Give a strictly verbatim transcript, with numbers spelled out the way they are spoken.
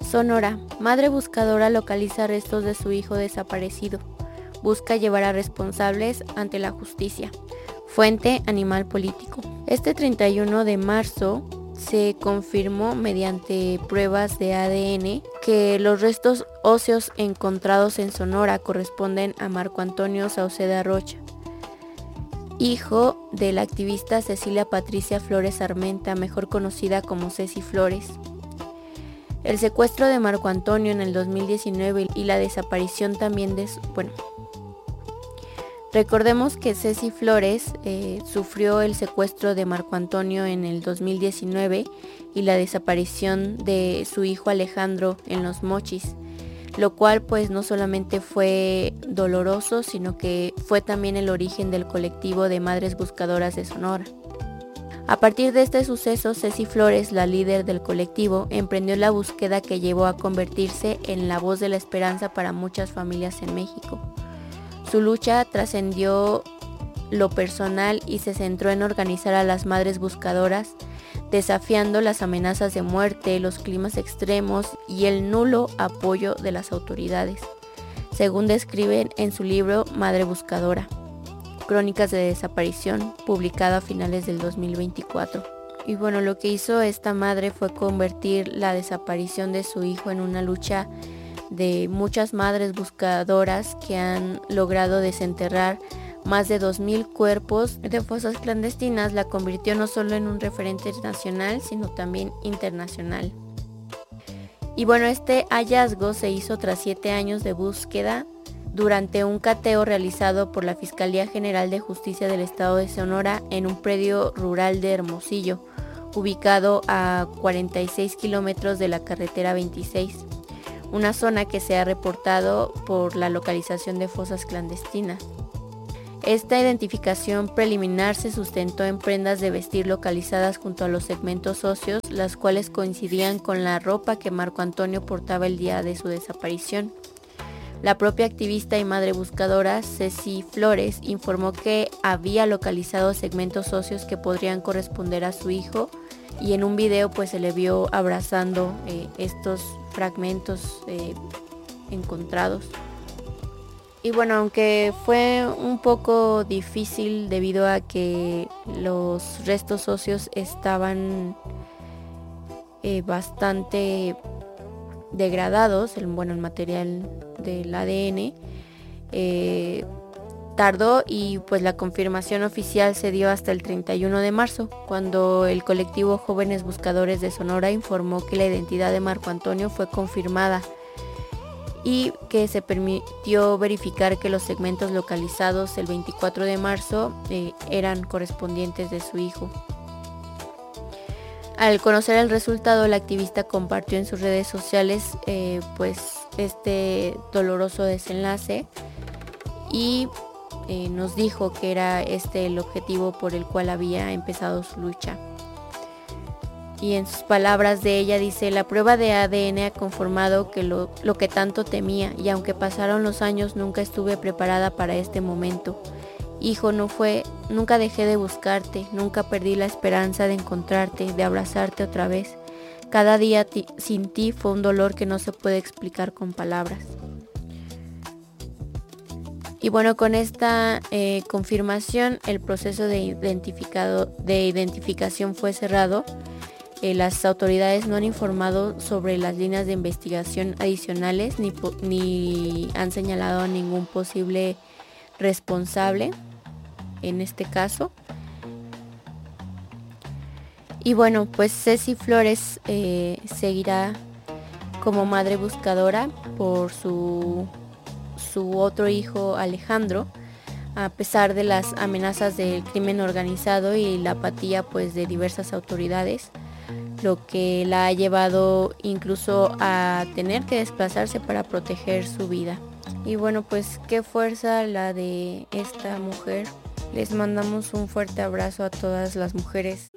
Sonora. Madre buscadora localiza restos de su hijo desaparecido. Busca llevar a responsables ante la justicia. Fuente: Animal Político. Este treinta y uno de marzo se confirmó mediante pruebas de A D N que los restos óseos encontrados en Sonora corresponden a Marco Antonio Sauceda Rocha, hijo de la activista Cecilia Patricia Flores Armenta, mejor conocida como Ceci Flores. El secuestro de Marco Antonio en el dos mil diecinueve y la desaparición también de su, bueno, recordemos que Ceci Flores eh, sufrió el secuestro de Marco Antonio en el dos mil diecinueve y la desaparición de su hijo Alejandro en Los Mochis, lo cual pues no solamente fue doloroso, sino que fue también el origen del colectivo de Madres Buscadoras de Sonora. A partir de este suceso, Ceci Flores, la líder del colectivo, emprendió la búsqueda que llevó a convertirse en la voz de la esperanza para muchas familias en México. Su lucha trascendió lo personal y se centró en organizar a las madres buscadoras, desafiando las amenazas de muerte, los climas extremos y el nulo apoyo de las autoridades, según describen en su libro Madre Buscadora, Crónicas de Desaparición, publicado a finales del dos mil veinticuatro. Y bueno, lo que hizo esta madre fue convertir la desaparición de su hijo en una lucha de muchas madres buscadoras que han logrado desenterrar más de dos mil cuerpos de fosas clandestinas. La convirtió no solo en un referente nacional, sino también internacional. Y bueno, este hallazgo se hizo tras siete años de búsqueda durante un cateo realizado por la Fiscalía General de Justicia del Estado de Sonora en un predio rural de Hermosillo, ubicado a cuarenta y seis kilómetros de la carretera veintiséis. Una zona que se ha reportado por la localización de fosas clandestinas. Esta identificación preliminar se sustentó en prendas de vestir localizadas junto a los segmentos óseos, las cuales coincidían con la ropa que Marco Antonio portaba el día de su desaparición. La propia activista y madre buscadora Ceci Flores informó que había localizado segmentos óseos que podrían corresponder a su hijo, y en un video pues se le vio abrazando eh, estos fragmentos eh, encontrados. Y bueno, aunque fue un poco difícil debido a que los restos óseos estaban eh, bastante degradados, el, bueno, el material del A D N eh, tardó, y pues la confirmación oficial se dio hasta el treinta y uno de marzo, cuando el colectivo Jóvenes Buscadores de Sonora informó que la identidad de Marco Antonio fue confirmada y que se permitió verificar que los segmentos localizados el veinticuatro de marzo eh, eran correspondientes de su hijo. Al conocer el resultado, la activista compartió en sus redes sociales eh, pues este doloroso desenlace y eh, nos dijo que era este el objetivo por el cual había empezado su lucha. Y en sus palabras de ella dice: la prueba de A D N ha conformado que lo, lo que tanto temía, y aunque pasaron los años nunca estuve preparada para este momento. Hijo, no fue, nunca dejé de buscarte, nunca perdí la esperanza de encontrarte, de abrazarte otra vez. Cada día ti, sin ti fue un dolor que no se puede explicar con palabras. Y bueno, con esta eh, confirmación, el proceso de, identificado, de identificación fue cerrado. Eh, las autoridades no han informado sobre las líneas de investigación adicionales ni, ni han señalado a ningún posible responsable en este caso. Y bueno, pues Ceci Flores eh, seguirá como madre buscadora por su, su otro hijo Alejandro, a pesar de las amenazas del crimen organizado y la apatía pues de diversas autoridades, lo que la ha llevado incluso a tener que desplazarse para proteger su vida. Y bueno, pues qué fuerza la de esta mujer. Les mandamos un fuerte abrazo a todas las mujeres